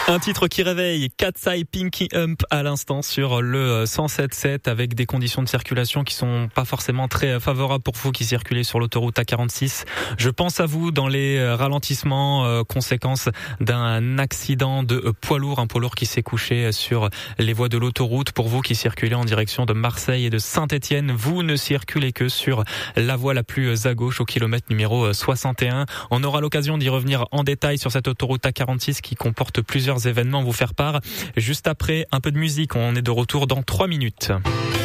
Un titre qui réveille, Cat's Eye Pinky Hump à l'instant sur le 107.7 avec des conditions de circulation qui sont pas forcément très favorables pour vous qui circulez sur l'autoroute A46. Je pense à vous dans les ralentissements, conséquence d'un accident de poids lourd, un poids lourd qui s'est couché sur les voies de l'autoroute. Pour vous qui circulez en direction de Marseille et de Saint-Étienne, vous ne circulez que sur la voie la plus à gauche au kilomètre numéro 61. On aura l'occasion d'y revenir en détail sur cette autoroute A46 qui comporte plusieurs événements à vous faire part. Juste après, un peu de musique. On est de retour dans 3 minutes.